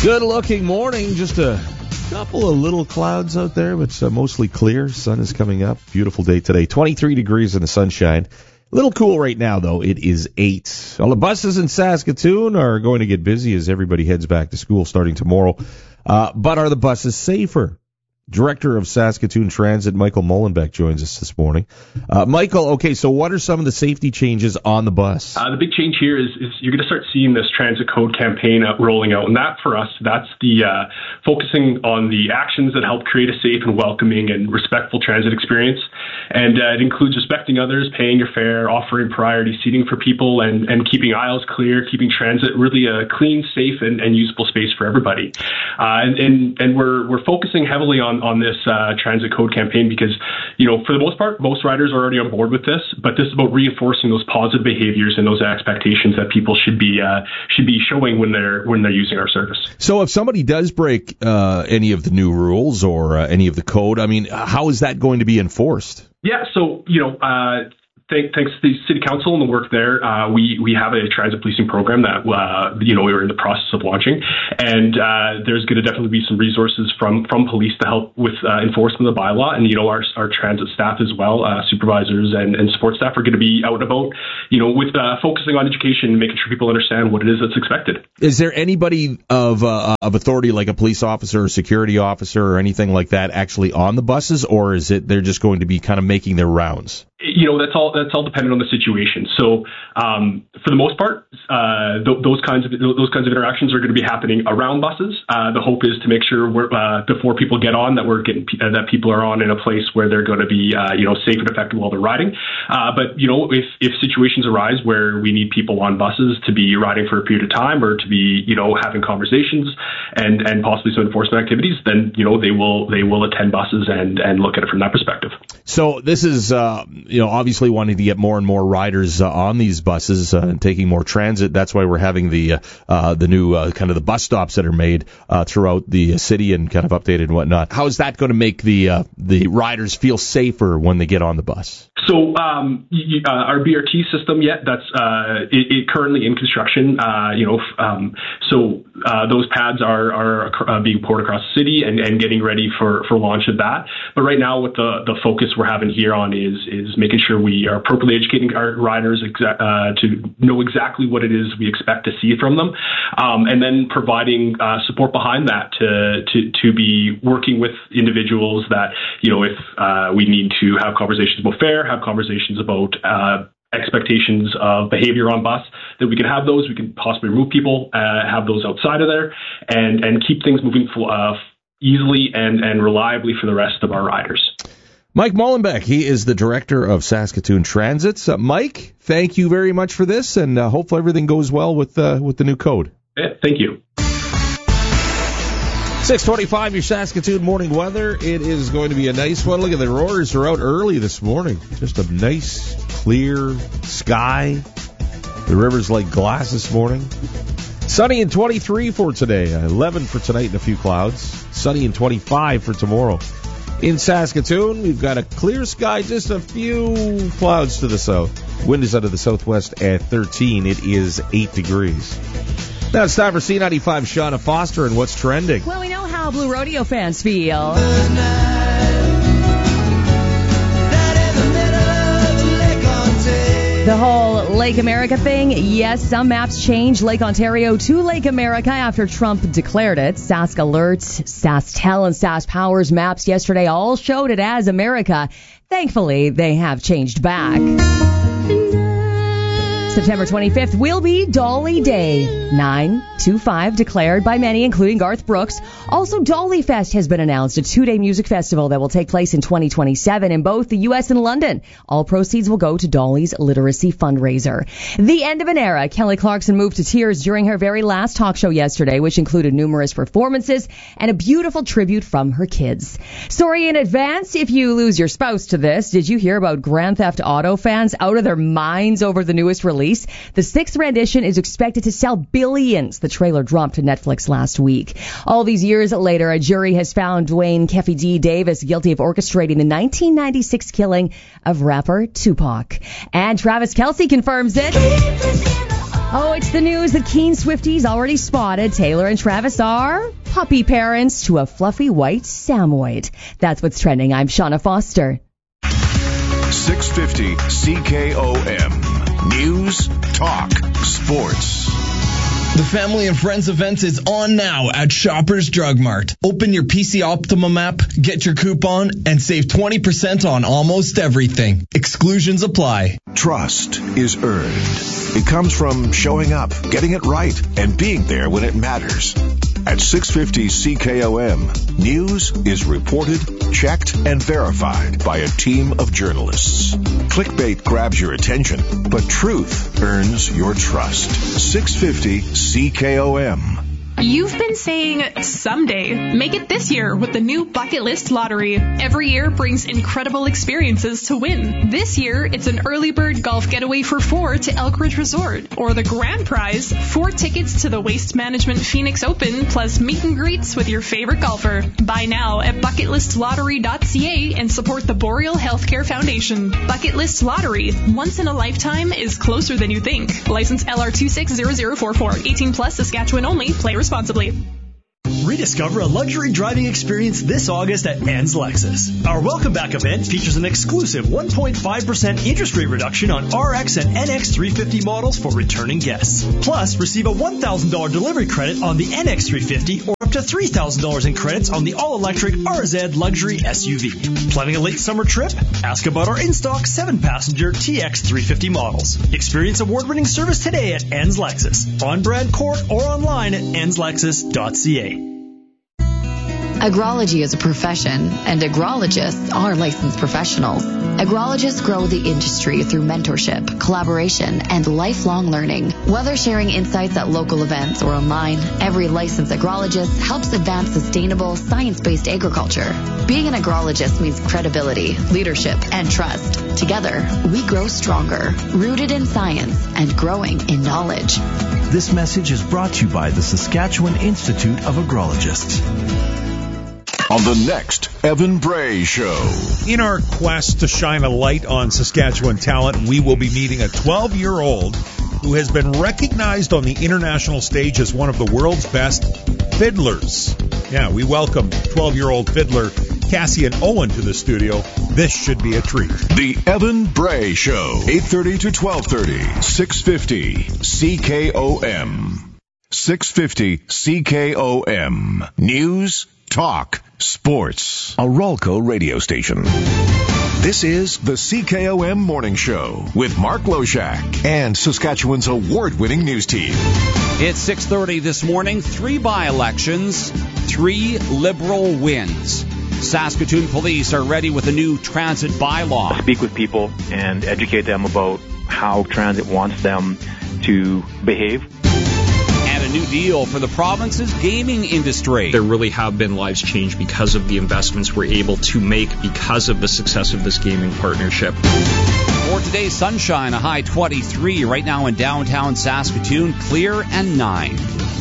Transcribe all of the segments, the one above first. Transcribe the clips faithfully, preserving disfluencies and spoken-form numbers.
Good-looking morning. Just a couple of little clouds out there, but it's uh, mostly clear. Sun is coming up. Beautiful day today. twenty-three degrees in the sunshine. A little cool right now, though. It is eight. Well, the buses in Saskatoon are going to get busy as everybody heads back to school starting tomorrow. Uh, but are the buses safer? Director of Saskatoon Transit, Michael Mullenbeck, joins us this morning. Uh, Michael, okay, so what are some of the safety changes on the bus? Uh, the big change here is, is you're going to start seeing this transit code campaign uh, rolling out. And that, for us, that's the uh, focusing on the actions that help create a safe and welcoming and respectful transit experience. And uh, it includes respecting others, paying your fare, offering priority seating for people, and, and keeping aisles clear, keeping transit really a clean, safe, and, and usable space for everybody. Uh, and, and, and we're, we're focusing heavily on on this uh, transit code campaign because, you know, for the most part, most riders are already on board with this, but this is about reinforcing those positive behaviors and those expectations that people should be uh, should be showing when they're when they're using our service. So if somebody does break uh, any of the new rules or uh, any of the code, I mean, how is that going to be enforced? Yeah, so, you know, uh, Thanks to the City Council and the work there, uh, we, we have a transit policing program that, uh, you know, we were in the process of launching. And uh, there's going to definitely be some resources from, from police to help with uh, enforcement of the bylaw. And, you know, our our transit staff as well, uh, supervisors and, and support staff are going to be out and about, you know, with uh, focusing on education and making sure people understand what it is that's expected. Is there anybody of uh, of authority, like a police officer or security officer or anything like that, actually on the buses? Or is it they're just going to be kind of making their rounds? You know, that's all that's all dependent on the situation. So, um, for the most part, uh, th- those kinds of those kinds of interactions are going to be happening around buses. Uh, the hope is to make sure we're, uh, before people get on that we're getting uh, that people are on in a place where they're going to be, uh, you know, safe and effective while they're riding. Uh, but you know, if if situations arise where we need people on buses to be riding for a period of time or to be, you know, having conversations and, and possibly some enforcement activities, then you know they will they will attend buses and, and look at it from that perspective. So this is. Uh, You know, obviously wanting to get more and more riders uh, on these buses uh, and taking more transit. That's why we're having the uh, uh, the new uh, kind of the bus stops that are made uh, throughout the city and kind of updated and whatnot. How is that going to make the uh, the riders feel safer when they get on the bus? So um, y- uh, our B R T system, yet that's uh, it, it currently in construction. Uh, you know, um, so uh, those pads are are uh, being poured across the city and, and getting ready for, for launch of that. But right now, what the, the focus we're having here on is is making sure we are appropriately educating our riders exa- uh, to know exactly what it is we expect to see from them, um, and then providing uh, support behind that to, to to be working with individuals that, you know, if uh, we need to have conversations about fare, have conversations about uh, expectations of behavior on bus, that we can have those, we can possibly remove people, uh, have those outside of there, and, and keep things moving uh, easily and, and reliably for the rest of our riders. Mike Mullenbeck, he is the director of Saskatoon Transit. Uh, Mike, thank you very much for this, and uh, hopefully everything goes well with uh, with the new code. Yeah, thank you. six twenty-five, your Saskatoon morning weather. It is going to be a nice one. Look at the roars are out early this morning. Just a nice, clear sky. The river's like glass this morning. Sunny and twenty-three for today. eleven for tonight and a few clouds. Sunny and twenty-five for tomorrow. In Saskatoon, we've got a clear sky, just a few clouds to the south. Wind is out of the southwest at thirteen. It is eight degrees. Now it's time for C ninety-five Shauna Foster and what's trending. Well, we know how Blue Rodeo fans feel. The whole Lake America thing, yes, some maps changed Lake Ontario to Lake America after Trump declared it. Sask Alert, SaskTel, and SaskPower's maps yesterday all showed it as America. Thankfully, they have changed back. September twenty-fifth will be Dolly Day. nine two five declared by many, including Garth Brooks. Also, Dolly Fest has been announced, a two-day music festival that will take place in twenty twenty-seven in both the U S and London. All proceeds will go to Dolly's literacy fundraiser. The end of an era. Kelly Clarkson moved to tears during her very last talk show yesterday, which included numerous performances and a beautiful tribute from her kids. Sorry in advance if you lose your spouse to this. Did you hear about Grand Theft Auto fans out of their minds over the newest release? The sixth rendition is expected to sell billions. The trailer dropped to Netflix last week. All these years later, a jury has found Dwayne Keffe D. Davis guilty of orchestrating the nineteen ninety-six killing of rapper Tupac. And Travis Kelce confirms it. Oh, it's the news that Keen Swifties already spotted. Taylor and Travis are puppy parents to a fluffy white Samoyed. That's what's trending. I'm Shauna Foster. six fifty C K O M. News, Talk, Sports. The Family and Friends event is on now at Shoppers Drug Mart. Open your P C Optimum app, get your coupon, and save twenty percent on almost everything. Exclusions apply. Trust is earned. It comes from showing up, getting it right, and being there when it matters. At six fifty C K O M, news is reported, checked, and verified by a team of journalists. Clickbait grabs your attention, but truth earns your trust. six fifty C K O M. You've been saying someday. Make it this year with the new Bucket List Lottery. Every year brings incredible experiences to win. This year, it's an early bird golf getaway for four to Elk Ridge Resort. Or the grand prize, four tickets to the Waste Management Phoenix Open, plus meet and greets with your favorite golfer. Buy now at bucket list lottery dot c a and support the Boreal Healthcare Foundation. Bucket List Lottery. Once in a lifetime is closer than you think. License L R two six zero zero four four. eighteen plus, Saskatchewan only. Play responsibly. Rediscover a luxury driving experience this August at Ann's Lexus. Our Welcome Back event features an exclusive one point five percent interest rate reduction on R X and N X three fifty models for returning guests. Plus, receive a one thousand dollars delivery credit on the N X three fifty or up to three thousand dollars in credits on the all-electric R Z Luxury S U V. Planning a late summer trip? Ask about our in-stock seven-passenger T X three fifty models. Experience award-winning service today at Ann's Lexus, on Brand Court or online at ans lexus dot c a. Agrology is a profession, and agrologists are licensed professionals. Agrologists grow the industry through mentorship, collaboration, and lifelong learning. Whether sharing insights at local events or online, every licensed agrologist helps advance sustainable, science-based agriculture. Being an agrologist means credibility, leadership, and trust. Together, we grow stronger, rooted in science and growing in knowledge. This message is brought to you by the Saskatchewan Institute of Agrologists. On the next Evan Bray Show. In our quest to shine a light on Saskatchewan talent, we will be meeting a twelve-year-old who has been recognized on the international stage as one of the world's best fiddlers. Yeah, we welcome twelve-year-old fiddler Cassian Owen to the studio. This should be a treat. The Evan Bray Show, eight thirty to twelve thirty, six fifty C K O M. six fifty C K O M. News, Talk, Sports. A Rolco radio station. This is the C K O M Morning Show with Mark Loshak and Saskatchewan's award-winning news team. It's six thirty this morning. Three by-elections, three Liberal wins. Saskatoon police are ready with a new transit bylaw. Speak with people and educate them about how transit wants them to behave. And a new deal for the province's gaming industry. There really have been lives changed because of the investments we're able to make because of the success of this gaming partnership. For today's sunshine, a high twenty-three. Right now in downtown Saskatoon, clear and nine.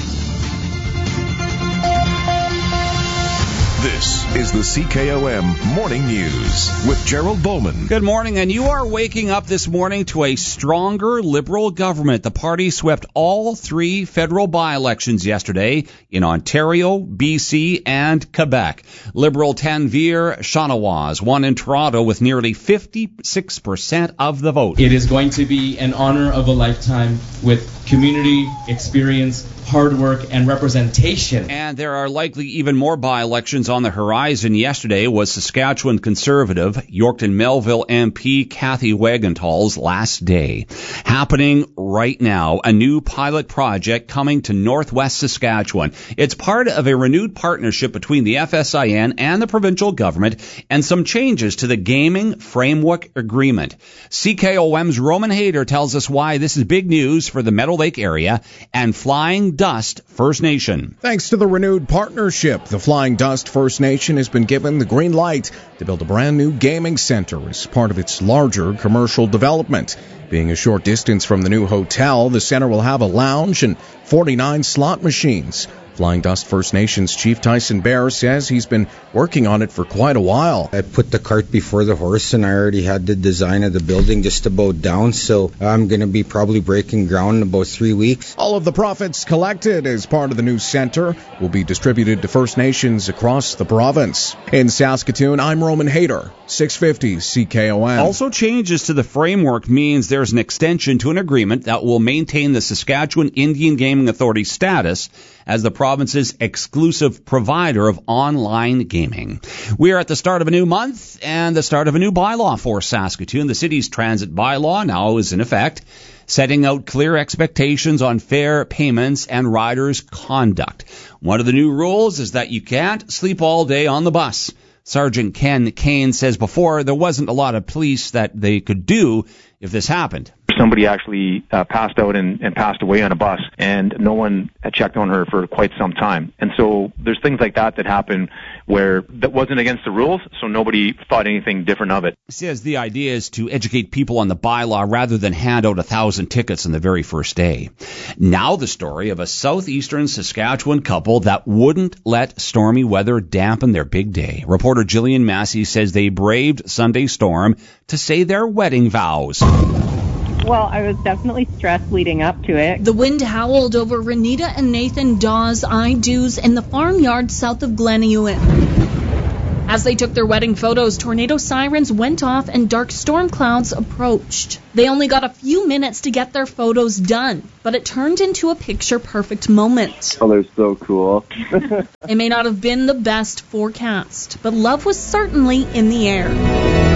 This is the C K O M Morning News with Gerald Bowman. Good morning, and you are waking up this morning to a stronger Liberal government. The party swept all three federal by-elections yesterday in Ontario, B C, and Quebec. Liberal Tanveer Shanawaz won in Toronto with nearly fifty-six percent of the vote. It is going to be an honor of a lifetime with community experience, hard work, and representation. And there are likely even more by-elections on the horizon. Yesterday was Saskatchewan Conservative Yorkton Melville M P Kathy Wagenthal's last day. Happening right now, a new pilot project coming to northwest Saskatchewan. It's part of a renewed partnership between the F S I N and the provincial government and some changes to the Gaming Framework Agreement. C K O M's Roman Hayter tells us why this is big news for the Meadow Lake area and Flying Dust First Nation. Thanks to the renewed partnership, the Flying Dust First Nation has been given the green light to build a brand new gaming center as part of its larger commercial development. Being a short distance from the new hotel, the center will have a lounge and forty-nine slot machines. Flying Dust First Nations Chief Tyson Bear says he's been working on it for quite a while. I put the cart before the horse, and I already had the design of the building just about down, so I'm going to be probably breaking ground in about three weeks. All of the profits collected as part of the new center will be distributed to First Nations across the province. In Saskatoon, I'm Roman Hayter, six fifty C K O M. Also, changes to the framework means there's an extension to an agreement that will maintain the Saskatchewan Indian Gaming Authority status as the province's exclusive provider of online gaming. We are at the start of a new month and the start of a new bylaw for Saskatoon. The city's transit bylaw now is in effect, setting out clear expectations on fare payments and riders' conduct. One of the new rules is that you can't sleep all day on the bus. Sergeant Ken Kane says before there wasn't a lot of police that they could do if this happened. Somebody actually uh, passed out and, and passed away on a bus, and no one had checked on her for quite some time. And so there's things like that that happen where that wasn't against the rules, so nobody thought anything different of it. He says the idea is to educate people on the bylaw rather than hand out a thousand tickets on the very first day. Now the story of a southeastern Saskatchewan couple that wouldn't let stormy weather dampen their big day. Reporter Jillian Massey says they braved Sunday's storm to say their wedding vows. Well, I was definitely stressed leading up to it. The wind howled over Renita and Nathan Dawes' I-do's in the farmyard south of Glenhuon. As they took their wedding photos, tornado sirens went off and dark storm clouds approached. They only got a few minutes to get their photos done, but it turned into a picture-perfect moment. Oh, they're so cool. It may not have been the best forecast, but love was certainly in the air.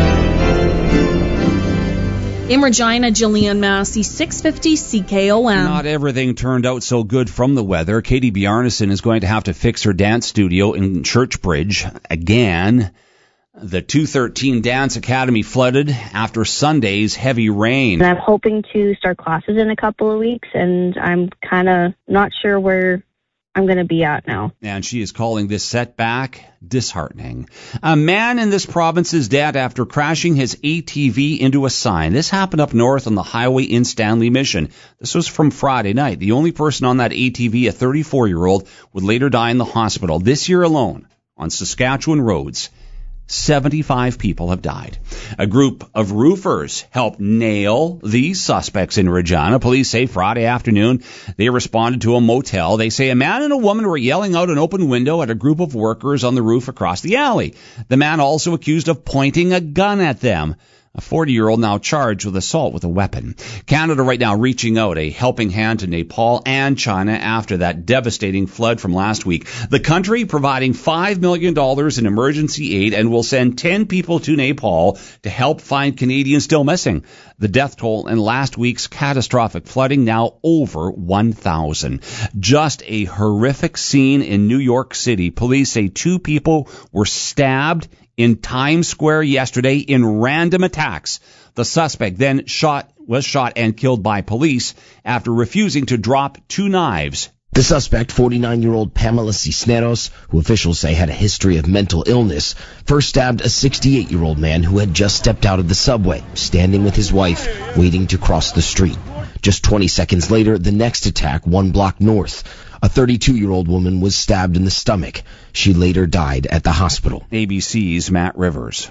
In Regina, Jillian Massey, six fifty C K O M. Not everything turned out so good from the weather. Katie Bjarnason is going to have to fix her dance studio in Churchbridge again. The two thirteen Dance Academy flooded after Sunday's heavy rain. And I'm hoping to start classes in a couple of weeks, and I'm kind of not sure where I'm going to be at now. And she is calling this setback disheartening. A man in this province is dead after crashing his A T V into a sign. This happened up north on the highway in Stanley Mission. This was from Friday night. The only person on that A T V, a thirty-four-year-old, would later die in the hospital. This year alone, on Saskatchewan roads, seventy-five people have died. A group of roofers helped nail these suspects in Regina. Police say Friday afternoon they responded to a motel. They say a man and a woman were yelling out an open window at a group of workers on the roof across the alley. The man also accused of pointing a gun at them. A forty-year-old now charged with assault with a weapon. Canada right now reaching out a helping hand to Nepal and China after that devastating flood from last week. The country providing five million dollars in emergency aid and will send ten people to Nepal to help find Canadians still missing. The death toll in last week's catastrophic flooding now over one thousand. Just a horrific scene in New York City. Police say two people were stabbed in Times Square yesterday in random attacks. The suspect then shot was shot and killed by police after refusing to drop two knives. The suspect, forty-nine-year-old Pamela Cisneros, who officials say had a history of mental illness, first stabbed a sixty-eight-year-old man who had just stepped out of the subway, standing with his wife, waiting to cross the street. Just twenty seconds later, the next attack, one block north. A thirty-two-year-old woman was stabbed in the stomach. She later died at the hospital. A B C's Matt Rivers.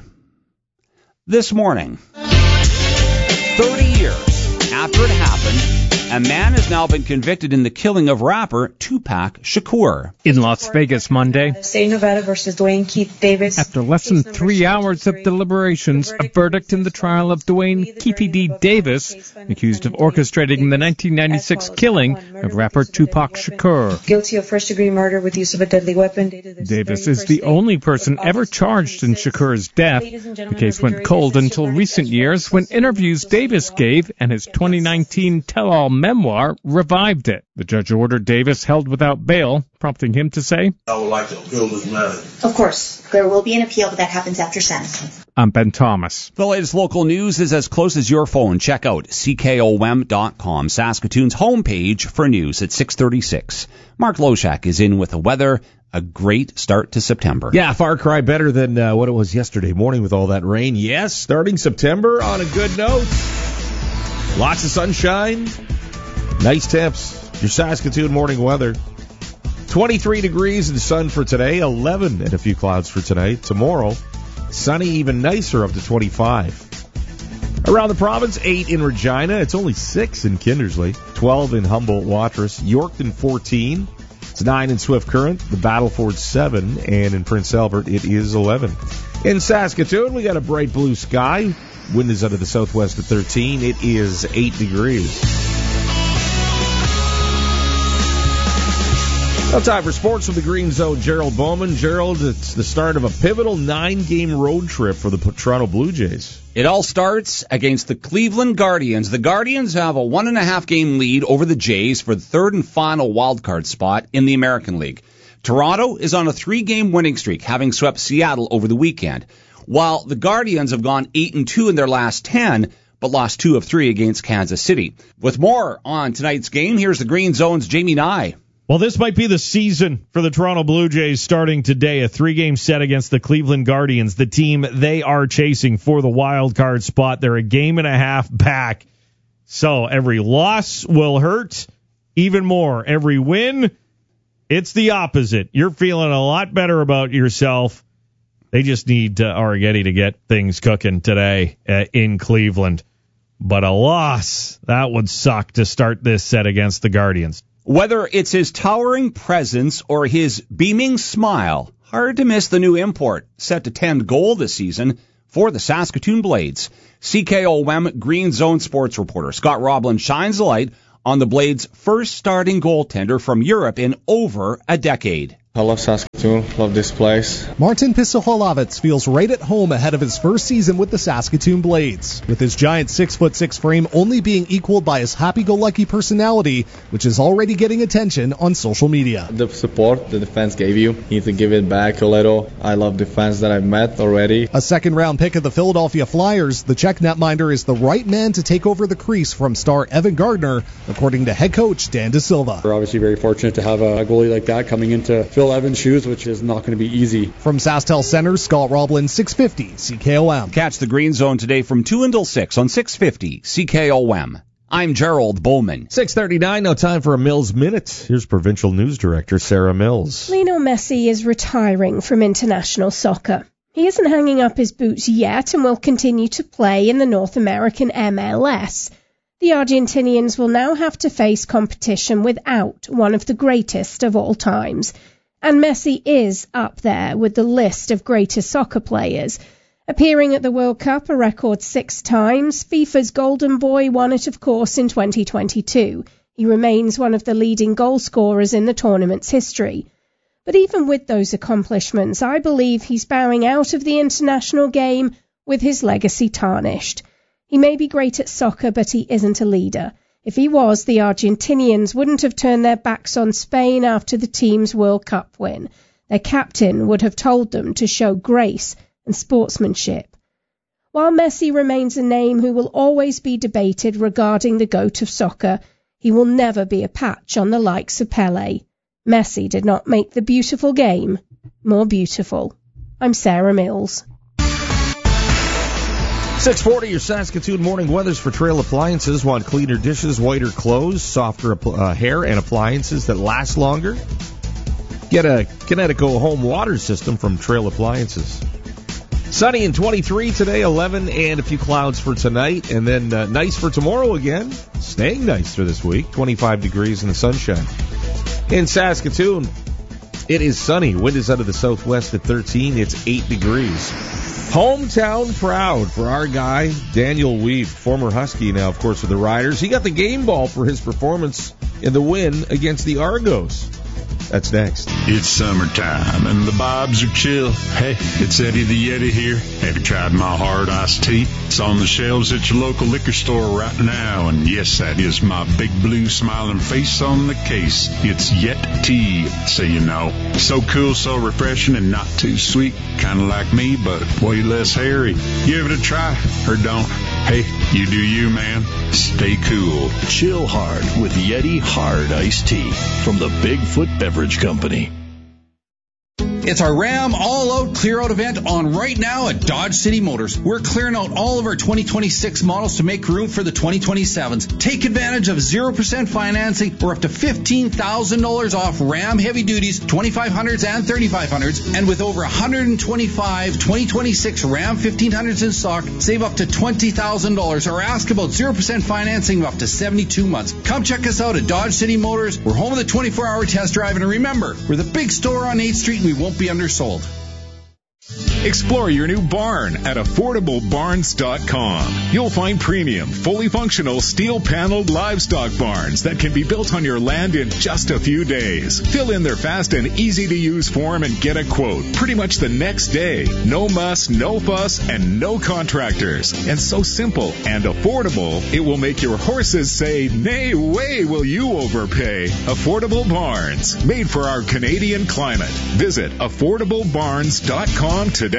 This morning, thirty years after it happened, a man has now been convicted in the killing of rapper Tupac Shakur. In Las Vegas Monday, State of Nevada versus Dwayne Keith Davis. After less than three hours of deliberations, a verdict in the trial of Dwayne Keith D. Davis, accused of orchestrating the nineteen ninety-six killing of rapper Tupac Shakur. Guilty of first-degree murder with use of a deadly weapon. Davis is the only person ever charged in Shakur's death. The case went cold until recent years when interviews Davis gave and his twenty nineteen tell-all memoir revived it. The judge ordered Davis held without bail, prompting him to say, I would like to appeal this matter. Of course. There will be an appeal, but that happens after sentencing. I'm Ben Thomas. The latest local news is as close as your phone. Check out C K O M dot com, Saskatoon's homepage for news at six thirty-six. Mark Loshak is in with the weather. A great start to September. Yeah, far cry better than uh, what it was yesterday morning with all that rain. Yes, starting September on a good note. Lots of sunshine. Nice temps. Your Saskatoon morning weather. twenty-three degrees and sun for today, eleven and a few clouds for tonight. Tomorrow, sunny, even nicer, up to twenty-five. Around the province, eight in Regina. It's only six in Kindersley, twelve in Humboldt-Watrous, Yorkton fourteen. It's nine in Swift Current, the Battleford seven, and in Prince Albert it is eleven. In Saskatoon, we got a bright blue sky. Wind is out of the southwest at thirteen. It is eight degrees. Now time for sports with the Green Zone. Gerald Bowman. Gerald, it's the start of a pivotal nine-game road trip for the Toronto Blue Jays. It all starts against the Cleveland Guardians. The Guardians have a one-and-a-half-game lead over the Jays for the third and final wildcard spot in the American League. Toronto is on a three-game winning streak, having swept Seattle over the weekend, while the Guardians have gone eight and two in their last ten, but lost two of three against Kansas City. With more on tonight's game, here's the Green Zone's Jamie Nye. Well, this might be the season for the Toronto Blue Jays starting today. A three-game set against the Cleveland Guardians, the team they are chasing for the wild card spot. They're a game and a half back. So every loss will hurt even more. Every win, it's the opposite. You're feeling a lot better about yourself. They just need uh, Arrighetti to get things cooking today uh, in Cleveland. But a loss, that would suck to start this set against the Guardians. Whether it's his towering presence or his beaming smile, hard to miss the new import, set to tend goal this season for the Saskatoon Blades. C K O M Green Zone sports reporter Scott Roblin shines a light on the Blades' first starting goaltender from Europe in over a decade. I love Saskatoon, love this place. Martin Pistoholovitz feels right at home ahead of his first season with the Saskatoon Blades, with his giant six foot six frame only being equaled by his happy-go-lucky personality, which is already getting attention on social media. The support the fans gave you, you need to give it back a little. I love the fans that I've met already. A second-round pick of the Philadelphia Flyers, the Czech netminder is the right man to take over the crease from star Evan Gardner, according to head coach Dan De Silva. We're obviously very fortunate to have a goalie like that coming into Phil Evans' shoes, which is not going to be easy. From SaskTel Center, Scott Roblin, six fifty C K O M. Catch the Green Zone today from two until six on six fifty C K O M. I'm Gerald Bowman. six thirty-nine, now time for a Mills Minute. Here's Provincial News Director Sarah Mills. Lionel Messi is retiring from international soccer. He isn't hanging up his boots yet and will continue to play in the North American M L S. The Argentinians will now have to face competition without one of the greatest of all times. And Messi is up there with the list of greatest soccer players. Appearing at the World Cup a record six times, FIFA's Golden Boy won it, of course, in twenty twenty-two. He remains one of the leading goal scorers in the tournament's history. But even with those accomplishments, I believe he's bowing out of the international game with his legacy tarnished. He may be great at soccer, but he isn't a leader. If he was, the Argentinians wouldn't have turned their backs on Spain after the team's World Cup win. Their captain would have told them to show grace and sportsmanship. While Messi remains a name who will always be debated regarding the GOAT of soccer, he will never be a patch on the likes of Pelé. Messi did not make the beautiful game more beautiful. I'm Sarah Mills. six forty, your Saskatoon morning weathers for Trail Appliances. Want cleaner dishes, whiter clothes, softer uh, hair, and appliances that last longer? Get a Kinetico home water system from Trail Appliances. Sunny and twenty-three today, eleven and a few clouds for tonight, and then uh, nice for tomorrow again. Staying nice for this week, twenty-five degrees in the sunshine. In Saskatoon, it is sunny. Wind is out of the southwest at thirteen. It's eight degrees. Hometown proud for our guy, Daniel Weave, former Husky, now, of course, with the Riders. He got the game ball for his performance in the win against the Argos. That's next. It's summertime and the bobs are chill. Hey, it's Eddie the Yeti here. Have you tried my hard iced tea? It's on the shelves at your local liquor store right now. And yes, that is my big blue smiling face on the case. It's Yet Tea, so you know. So cool, so refreshing, and not too sweet. Kind of like me, but way less hairy. Give it a try, or don't. Hey, you do you, man. Stay cool. Chill hard with Yeti Hard Iced Tea from the Bigfoot Beverage Company. It's our Ram All-Out Clear-Out event on right now at Dodge City Motors. We're clearing out all of our twenty twenty-six models to make room for the twenty twenty-sevens. Take advantage of zero percent financing or up to fifteen thousand dollars off Ram Heavy Duties, twenty-five hundreds and thirty-five hundreds. And with over one hundred twenty-five twenty twenty-six Ram fifteen hundreds in stock, save up to twenty thousand dollars or ask about zero percent financing of up to seventy-two months. Come check us out at Dodge City Motors. We're home of the twenty-four hour test drive. And remember, we're the big store on eighth street and we won't be undersold. Explore your new barn at affordable barns dot com. You'll find premium, fully functional, steel-paneled livestock barns that can be built on your land in just a few days. Fill in their fast and easy-to-use form and get a quote pretty much the next day. No muss, no fuss, and no contractors. And so simple and affordable, it will make your horses say, "Nay way will you overpay." Affordable Barns, made for our Canadian climate. Visit affordable barns dot com today.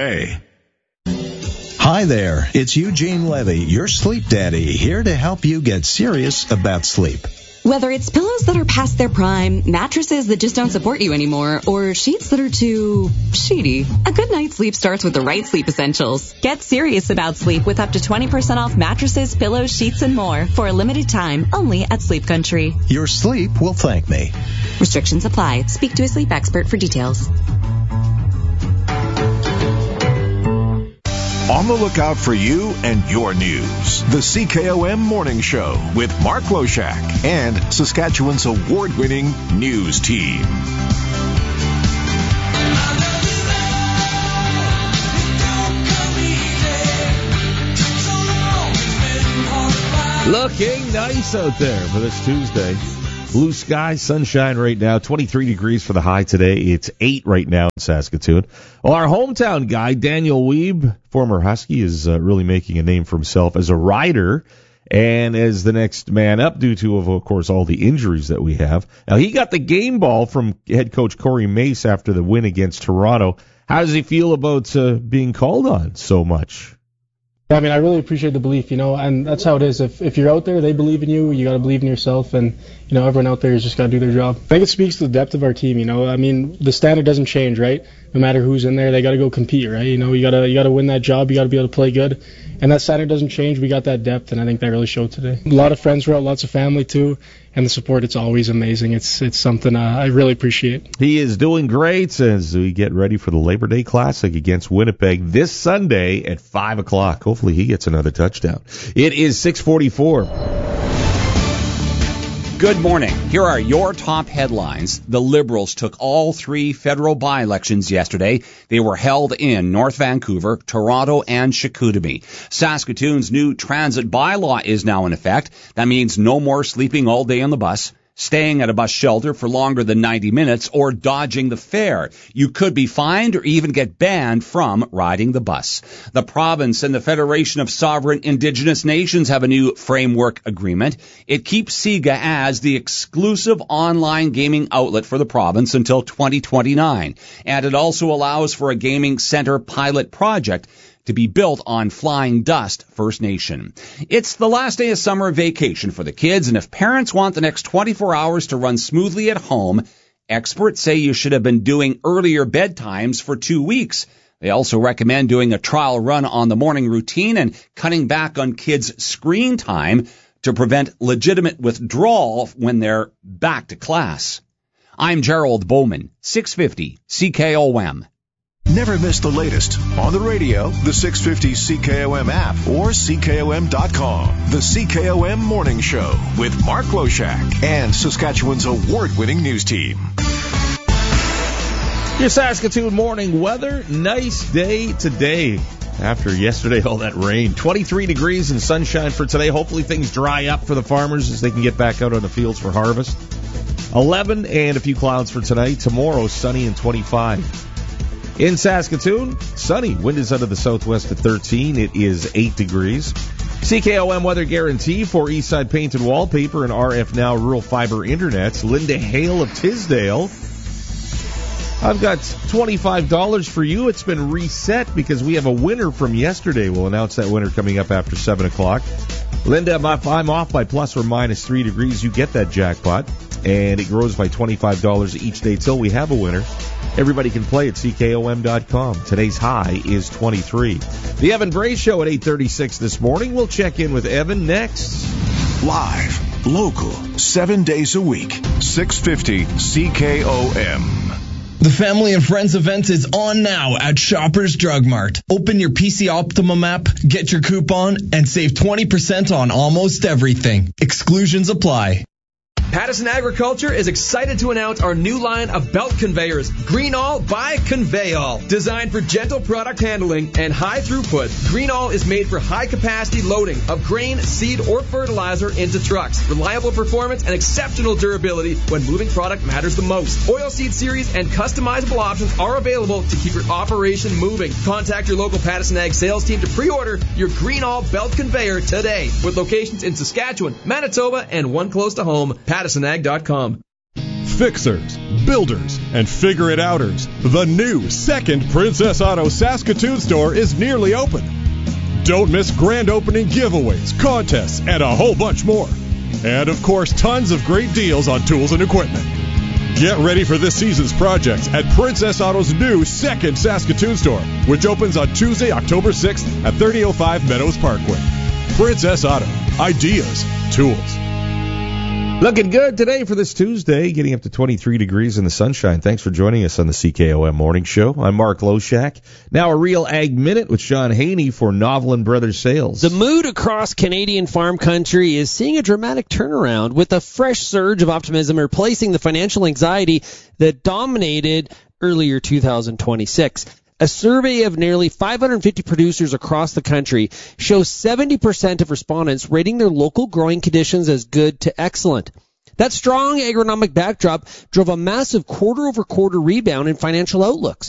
Hi there, it's Eugene Levy, your sleep daddy, here to help you get serious about sleep. Whether it's pillows that are past their prime, mattresses that just don't support you anymore, or sheets that are too sheety, a good night's sleep starts with the right sleep essentials. Get serious about sleep with up to twenty percent off mattresses, pillows, sheets, and more for a limited time only at Sleep Country. Your sleep will thank me. Restrictions apply. Speak to a sleep expert for details. On the lookout for you and your news. The C K O M Morning Show with Mark Loshak and Saskatchewan's award-winning news team. Looking nice out there for this Tuesday. Blue sky, sunshine right now, twenty-three degrees for the high today. It's eight right now in Saskatoon. Well, our hometown guy, Daniel Wiebe, former Husky, is uh, really making a name for himself as a rider and as the next man up due to, of, of course, all the injuries that we have. Now, he got the game ball from head coach Corey Mace after the win against Toronto. How does he feel about uh, being called on so much? I mean, I really appreciate the belief, you know, and that's how it is. If if you're out there, they believe in you. You got to believe in yourself, and you know, everyone out there has just got to do their job. I think it speaks to the depth of our team. You know, I mean, the standard doesn't change, right? No matter who's in there, they got to go compete, right? You know, you gotta you gotta win that job. You got to be able to play good, and that standard doesn't change. We got that depth, and I think that really showed today. A lot of friends were out, lots of family too, and the support. It's always amazing. It's it's something uh, I really appreciate. He is doing great as we get ready for the Labor Day Classic against Winnipeg this Sunday at five o'clock. Hopefully, he gets another touchdown. It is six forty-four. Good morning. Here are your top headlines. The Liberals took all three federal by-elections yesterday. They were held in North Vancouver, Toronto, and Chicoutimi. Saskatoon's new transit bylaw is now in effect. That means no more sleeping all day on the bus, staying at a bus shelter for longer than ninety minutes, or dodging the fare. You could be fined or even get banned from riding the bus. The province and the Federation of Sovereign Indigenous Nations have a new framework agreement. It keeps SIGA as the exclusive online gaming outlet for the province until twenty twenty-nine. And it also allows for a gaming center pilot project to be built on Flying Dust First Nation. It's the last day of summer vacation for the kids, and if parents want the next twenty-four hours to run smoothly at home, experts say you should have been doing earlier bedtimes for two weeks. They also recommend doing a trial run on the morning routine and cutting back on kids' screen time to prevent legitimate withdrawal when they're back to class. I'm Gerald Bowman, six fifty C K O M. Never miss the latest on the radio, the six fifty C K O M app, or C K O M dot com. The C K O M Morning Show with Mark Loshak and Saskatchewan's award-winning news team. Your Saskatoon morning weather. Nice day today. After yesterday, all that rain. twenty-three degrees and sunshine for today. Hopefully things dry up for the farmers as they can get back out on the fields for harvest. eleven and a few clouds for tonight. Tomorrow, sunny and twenty-five. In Saskatoon, sunny. Wind is out of the southwest at thirteen. It is eight degrees. C K O M weather guarantee for Eastside Paint and Wallpaper and R F Now Rural Fiber Internet. Linda Hale of Tisdale. I've got twenty-five dollars for you. It's been reset because we have a winner from yesterday. We'll announce that winner coming up after seven o'clock. Linda, if I'm off by plus or minus three degrees, you get that jackpot, and it grows by twenty-five dollars each day till we have a winner. Everybody can play at C K O M dot com. Today's high is twenty-three. The Evan Bray Show at eight thirty-six this morning. We'll check in with Evan next. Live, local, seven days a week, six fifty C K O M. The Family and Friends event is on now at Shoppers Drug Mart. Open your P C Optimum app, get your coupon, and save twenty percent on almost everything. Exclusions apply. Pattison Agriculture is excited to announce our new line of belt conveyors, Greenall by Conveyall. Designed for gentle product handling and high throughput, Greenall is made for high capacity loading of grain, seed, or fertilizer into trucks. Reliable performance and exceptional durability when moving product matters the most. Oilseed series and customizable options are available to keep your operation moving. Contact your local Pattison Ag sales team to pre-order your Greenall belt conveyor today, with locations in Saskatchewan, Manitoba, and one close to home. Pattison Ag dot com. Fixers, builders, and figure-it-outers. The new second Princess Auto Saskatoon store is nearly open. Don't miss grand opening giveaways, contests, and a whole bunch more. And, of course, tons of great deals on tools and equipment. Get ready for this season's projects at Princess Auto's new second Saskatoon store, which opens on Tuesday, October sixth at thirty oh five Meadows Parkway. Princess Auto. Ideas. Tools. Looking good today for this Tuesday, getting up to twenty-three degrees in the sunshine. Thanks for joining us on the C K O M Morning Show. I'm Mark Loshak. Now a Real Ag Minute with Sean Haney for Novelin Brothers Sales. The mood across Canadian farm country is seeing a dramatic turnaround, with a fresh surge of optimism replacing the financial anxiety that dominated earlier two thousand twenty-six. A survey of nearly five hundred fifty producers across the country shows seventy percent of respondents rating their local growing conditions as good to excellent. That strong agronomic backdrop drove a massive quarter-over-quarter rebound in financial outlooks.